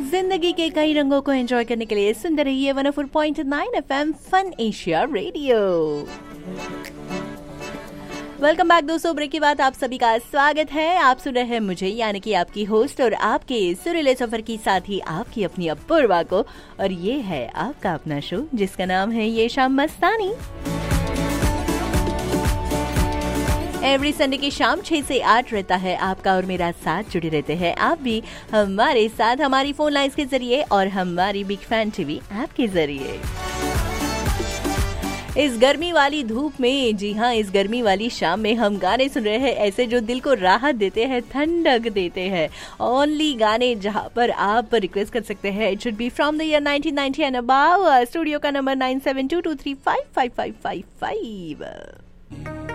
जिंदगी के कई रंगों को एंजॉय करने के लिए सुनते रहिए 104.9 FM fun Asia radio. Welcome back दोस्तों, ब्रेक के बाद आप सभी का स्वागत है। आप सुन रहे हैं मुझे यानी कि आपकी होस्ट और आपके सुरीले सफर की साथ ही आपकी अपनी अपूर्वा को, और ये है आपका अपना शो जिसका नाम है ये शाम मस्तानी। एवरी संडे की शाम 6 से 8 रहता है आपका और मेरा साथ जुड़े रहते हैं आप भी हमारे साथ हमारी फोन लाइंस के जरिए और हमारी बिग फैन टीवी ऐप के जरिए। इस गर्मी वाली धूप में, जी हाँ, इस गर्मी वाली शाम में हम गाने सुन रहे हैं ऐसे जो दिल को राहत देते हैं, ठंडक देते हैं। ओनली गाने जहाँ पर आप रिक्वेस्ट कर सकते हैं। It should be from the year 1990 and above. Studio का नंबर 9722355555।